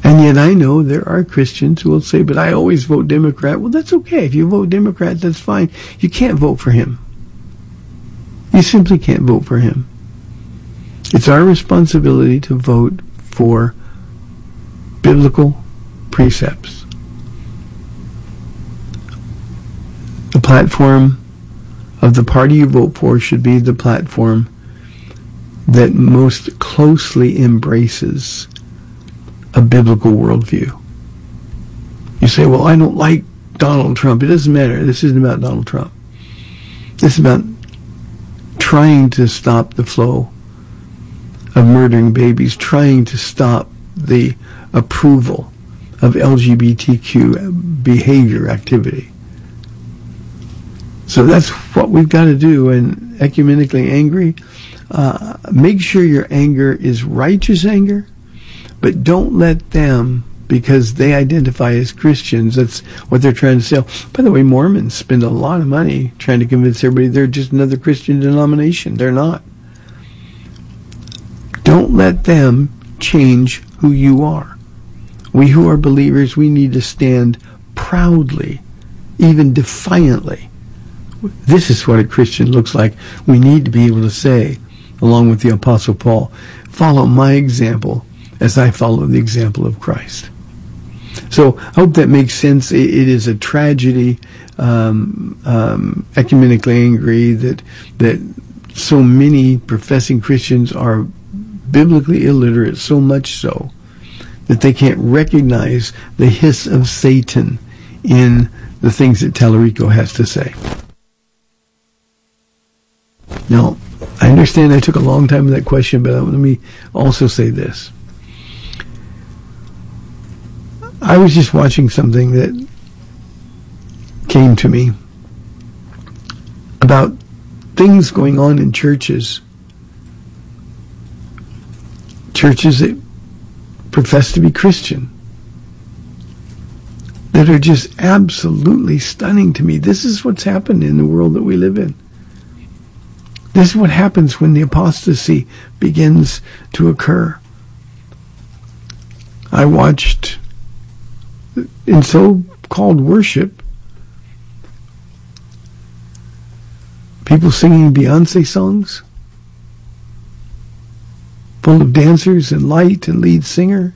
And yet I know there are Christians who will say, but I always vote Democrat. Well, that's okay. If you vote Democrat, that's fine. You can't vote for him. You simply can't vote for him. It's our responsibility to vote for biblical precepts. The platform of the party you vote for should be the platform that most closely embraces a biblical worldview. You say, well, I don't like Donald Trump. It doesn't matter. This isn't about Donald Trump. This is about trying to stop the flow of murdering babies, trying to stop the approval of LGBTQ behavior activity. So that's what we've got to do. And ecumenically angry, make sure your anger is righteous anger, but don't let them, because they identify as Christians, that's what they're trying to sell. By the way, Mormons spend a lot of money trying to convince everybody they're just another Christian denomination. They're not. Don't let them change who you are. We who are believers, we need to stand proudly, even defiantly. This is what a Christian looks like. We need to be able to say, along with the Apostle Paul, follow my example as I follow the example of Christ. So I hope that makes sense. It is a tragedy, ecumenically angry, that so many professing Christians are biblically illiterate, so much so that they can't recognize the hiss of Satan in the things that Tallarico has to say. Now, I understand I took a long time with that question, but let me also say this. I was just watching something that came to me about things going on in churches that profess to be Christian, that are just absolutely stunning to me. This is what's happened in the world that we live in. This is what happens when the apostasy begins to occur. I watched in so-called worship people singing Beyonce songs, full of dancers and light and lead singer,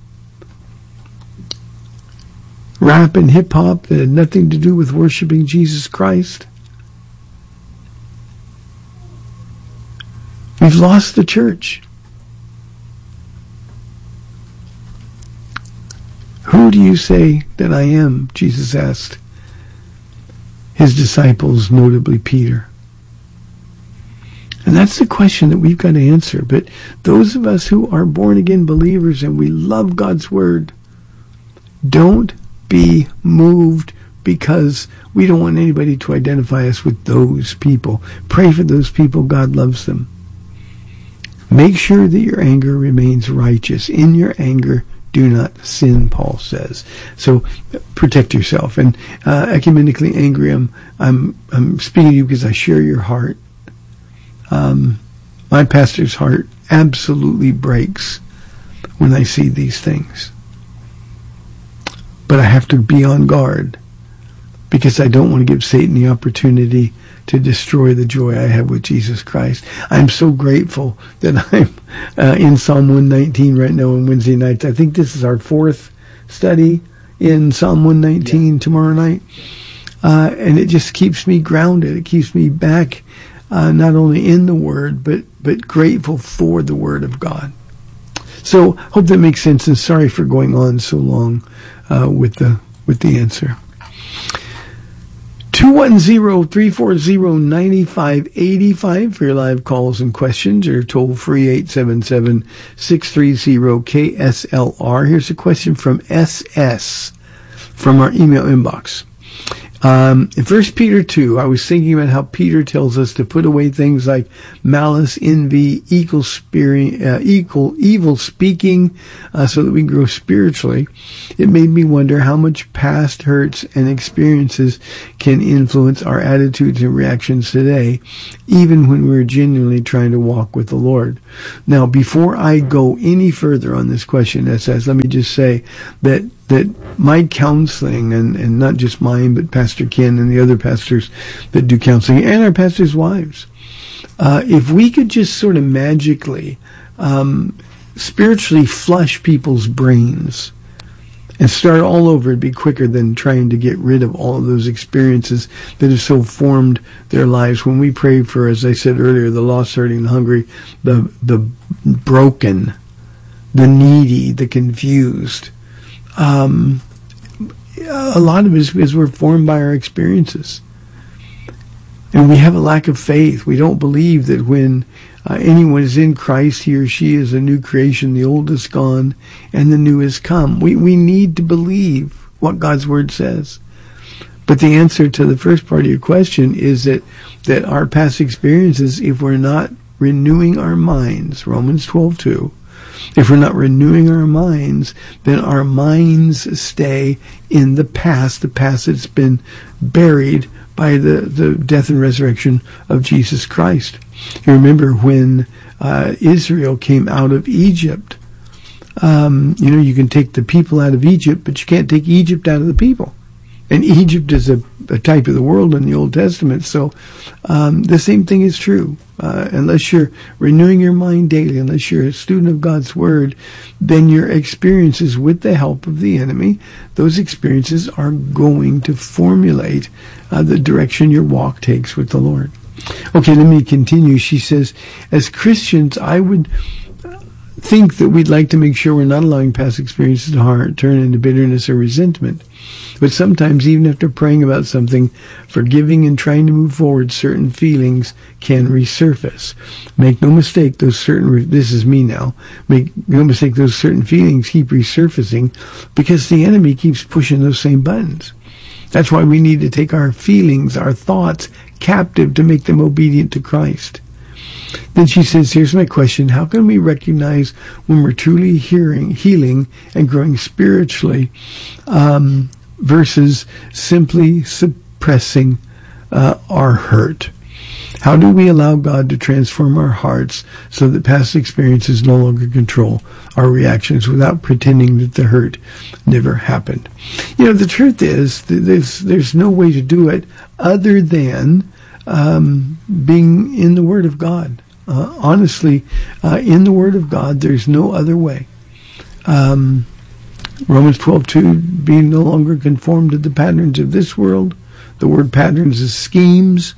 rap and hip-hop that had nothing to do with worshiping Jesus Christ. We've lost the church. Who do you say that I am? Jesus asked his disciples, notably Peter. And that's the question that we've got to answer. But those of us who are born-again believers and we love God's Word, don't be moved because we don't want anybody to identify us with those people. Pray for those people. God loves them. Make sure that your anger remains righteous. In your anger, do not sin, Paul says. So protect yourself. And ecumenically angry, I'm speaking to you because I share your heart. My pastor's heart absolutely breaks when I see these things. But I have to be on guard because I don't want to give Satan the opportunity to destroy the joy I have with Jesus Christ. I'm so grateful that I'm in Psalm 119 right now on Wednesday nights. I think this is our fourth study in Psalm 119 tomorrow night. And it just keeps me grounded. It keeps me back not only in the Word, but grateful for the Word of God. So hope that makes sense, and sorry for going on so long with the answer. 210-340-9585 for your live calls and questions, or toll free 877-630-KSLR. Here's a question from SS from our email inbox. In 1 Peter 2, I was thinking about how Peter tells us to put away things like malice, envy, evil speaking, so that we grow spiritually. It made me wonder how much past hurts and experiences can influence our attitudes and reactions today, even when we're genuinely trying to walk with the Lord. Now, before I go any further on this question, let me just say that my counseling, and not just mine, but Pastor Ken and the other pastors that do counseling, and our pastors' wives, if we could just sort of magically spiritually flush people's brains and start all over, it'd be quicker than trying to get rid of all of those experiences that have so formed their lives. When we pray for, as I said earlier, the lost, hurting, the hungry, the broken, the needy, the confused, a lot of it is we're formed by our experiences. And we have a lack of faith. We don't believe that when anyone is in Christ, he or she is a new creation. The old is gone and the new has come. We need to believe what God's Word says. But the answer to the first part of your question is that our past experiences, if we're not renewing our minds, Romans 12:2, if we're not renewing our minds, then our minds stay in the past that's been buried by the death and resurrection of Jesus Christ. You remember when Israel came out of Egypt. You can take the people out of Egypt, but you can't take Egypt out of the people. And Egypt is a type of the world in the Old Testament. So the same thing is true. Unless you're renewing your mind daily, unless you're a student of God's Word, then your experiences with the help of the enemy, those experiences are going to formulate the direction your walk takes with the Lord. Okay, let me continue. She says, as Christians, I would think that we'd like to make sure we're not allowing past experiences to turn into bitterness or resentment. But sometimes, even after praying about something, forgiving and trying to move forward, certain feelings can resurface. Make no mistake, this is me now, make no mistake, those certain feelings keep resurfacing because the enemy keeps pushing those same buttons. That's why we need to take our feelings, our thoughts, captive to make them obedient to Christ. Then she says, here's my question. How can we recognize when we're truly healing and growing spiritually versus simply suppressing our hurt? How do we allow God to transform our hearts so that past experiences no longer control our reactions without pretending that the hurt never happened? The truth is, there's no way to do it other than being in the Word of God. Honestly, in the Word of God, there's no other way. Romans 12:2, being no longer conformed to the patterns of this world. The word patterns is schemes.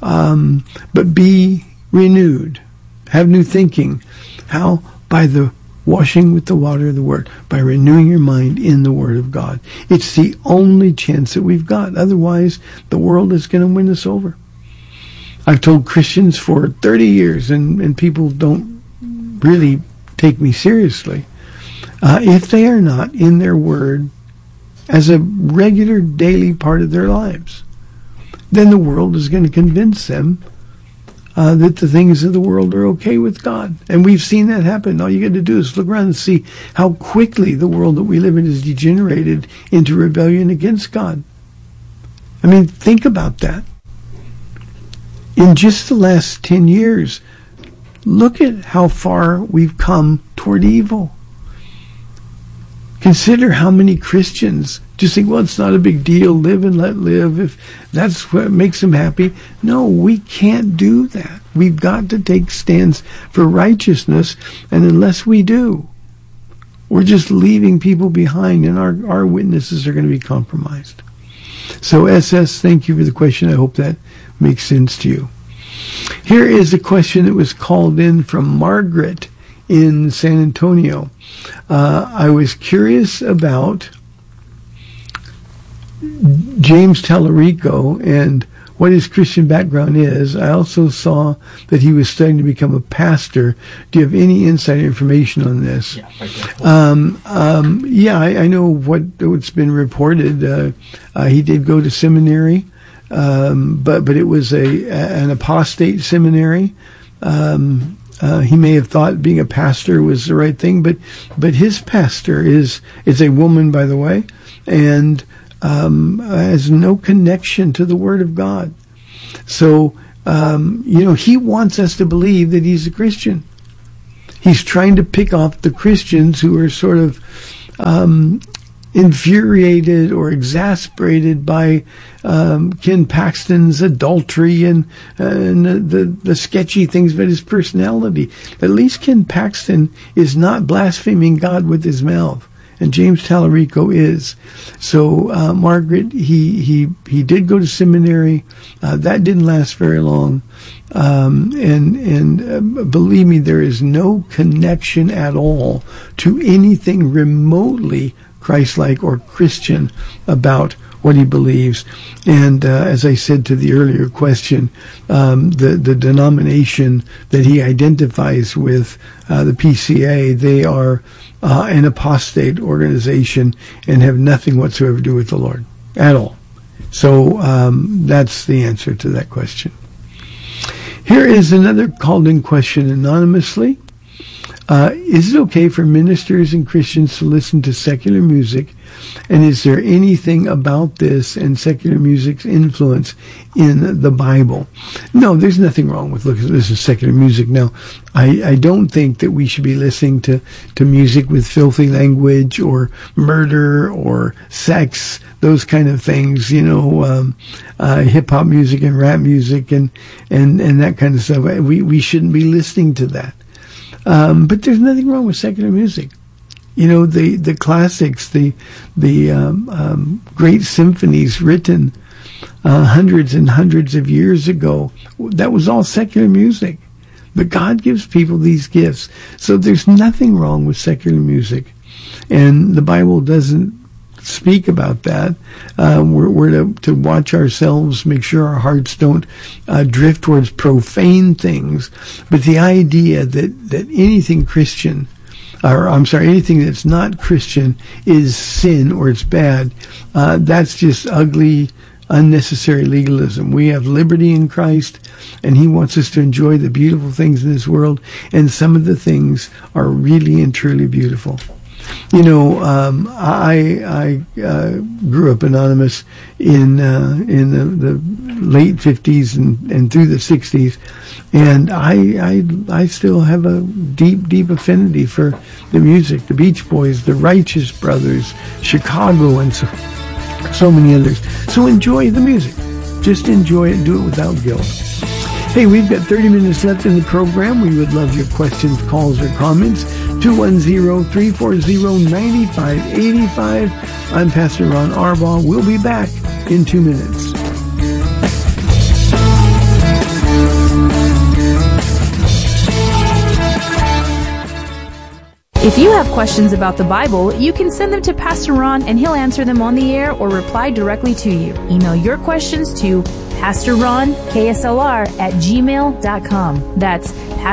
But be renewed. Have new thinking. How? By the washing with the water of the Word. By renewing your mind in the Word of God. It's the only chance that we've got. Otherwise, the world is going to win us over. I've told Christians for 30 years, and people don't really take me seriously, if they are not in their Word as a regular daily part of their lives, then the world is going to convince them that the things of the world are okay with God. And we've seen that happen. All you got to do is look around and see how quickly the world that we live in is degenerated into rebellion against God. I mean, think about that. In just the last 10 years, look at how far we've come toward evil. Consider how many Christians just think, well, it's not a big deal, live and let live, if that's what makes them happy. No, we can't do that. We've got to take stands for righteousness, and unless we do, we're just leaving people behind, and our witnesses are going to be compromised. So, SS, thank you for the question. I hope that makes sense to you. Here is a question that was called in from Margaret in San Antonio. I was curious about James Tallarico and what his Christian background is. I also saw that he was studying to become a pastor. Do you have any inside information on this? Yeah, right I know what's been reported. He did go to seminary, but it was an apostate seminary. He may have thought being a pastor was the right thing, but his pastor is a woman, by the way, and has no connection to the Word of God. So, he wants us to believe that he's a Christian. He's trying to pick off the Christians who are sort of infuriated or exasperated by Ken Paxton's adultery and the sketchy things about his personality. At least Ken Paxton is not blaspheming God with his mouth, and James Tallarico is. So Margaret, he did go to seminary. That didn't last very long. And believe me, there is no connection at all to anything remotely Christ-like or Christian about what he believes. And as I said to the earlier question, the denomination that he identifies with, the PCA, they are an apostate organization and have nothing whatsoever to do with the Lord at all. So that's the answer to that question. Here is another called-in question anonymously. Is it okay for ministers and Christians to listen to secular music? And is there anything about this and secular music's influence in the Bible? No, there's nothing wrong with listening to secular music. Now, I don't think that we should be listening to music with filthy language or murder or sex, those kind of things, hip-hop music and rap music and that kind of stuff. We shouldn't be listening to that. But there's nothing wrong with secular music. The classics, the great symphonies written hundreds and hundreds of years ago, that was all secular music. But God gives people these gifts. So there's nothing wrong with secular music. And the Bible doesn't speak about that. We're to watch ourselves, make sure our hearts don't drift towards profane things. But the idea that anything Christian, anything that's not Christian is sin or it's bad, that's just ugly, unnecessary legalism. We have liberty in Christ, and he wants us to enjoy the beautiful things in this world, and some of the things are really and truly beautiful. I grew up anonymous in the late 50s and through the 60s, and I still have a deep affinity for the music, the Beach Boys, the Righteous Brothers, Chicago, and so many others. So enjoy the music. Just enjoy it. Do it without guilt. Hey, we've got 30 minutes left in the program. We would love your questions, calls, or comments. 210-340-9585. I'm Pastor Ron Arbaugh. We'll be back in 2 minutes. If you have questions about the Bible, you can send them to Pastor Ron and he'll answer them on the air or reply directly to you. Email your questions to PastorRonKSLR@gmail.com. That's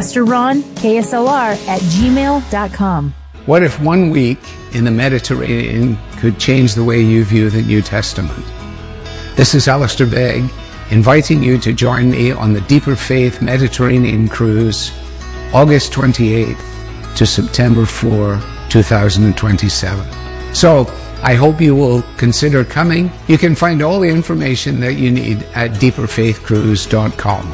PastorRonKSLR@gmail.com. What if 1 week in the Mediterranean could change the way you view the New Testament? This is Alistair Begg, inviting you to join me on the Deeper Faith Mediterranean Cruise, August 28th to September 4, 2027. So, I hope you will consider coming. You can find all the information that you need at deeperfaithcruise.com.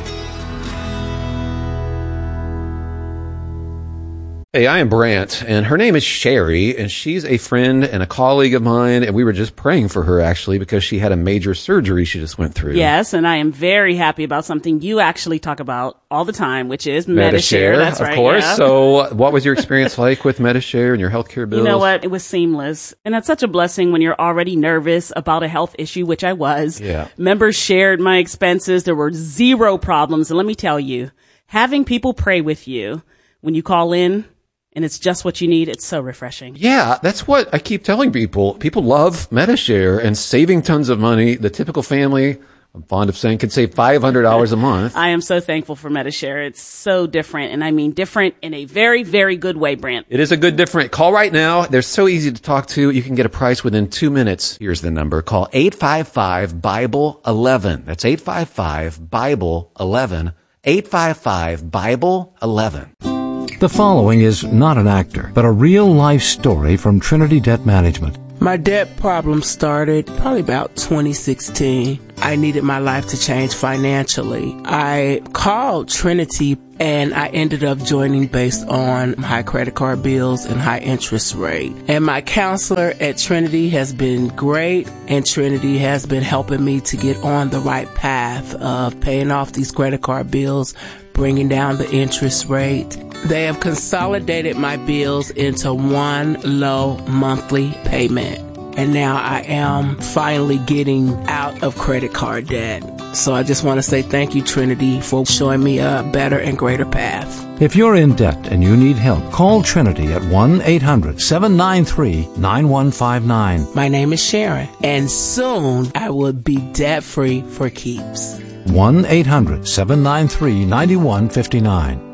Hey, I am Brant, and her name is Sherry, and she's a friend and a colleague of mine, and we were just praying for her, actually, because she had a major surgery she just went through. Yes, and I am very happy about something you actually talk about all the time, which is Medi-Share. That's right, of course. Yeah. So what was your experience like with Medi-Share and your healthcare bills? You know what? It was seamless. And that's such a blessing when you're already nervous about a health issue, which I was. Yeah. Members shared my expenses. There were zero problems. And let me tell you, having people pray with you when you call in, and it's just what you need, it's so refreshing. Yeah, that's what I keep telling people. People love Medi-Share and saving tons of money. The typical family, I'm fond of saying, can save $500 a month. I am so thankful for Medi-Share. It's so different, and I mean different in a very, very good way, Brent. It is a good different. Call right now. They're so easy to talk to. You can get a price within 2 minutes. Here's the number. Call 855-BIBLE-11. That's 855-BIBLE-11. 855-BIBLE-11. The following is not an actor, but a real-life story from Trinity Debt Management. My debt problem started probably about 2016. I needed my life to change financially. I called Trinity and I ended up joining based on high credit card bills and high interest rate. And my counselor at Trinity has been great, and Trinity has been helping me to get on the right path of paying off these credit card bills, bringing down the interest rate. They have consolidated my bills into one low monthly payment. And now I am finally getting out of credit card debt. So I just want to say thank you, Trinity, for showing me a better and greater path. If you're in debt and you need help, call Trinity at 1-800-793-9159. My name is Sharon, and soon I will be debt-free for keeps. 1-800-793-9159.